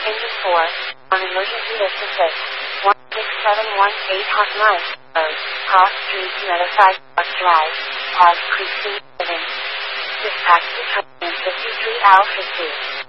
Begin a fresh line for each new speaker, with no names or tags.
Engine 4, on emergency list assist. 16718 hotline. Cross Street, Meadowside Park Drive, Pause Creek Living. Dispatch to 53 Alpha 2.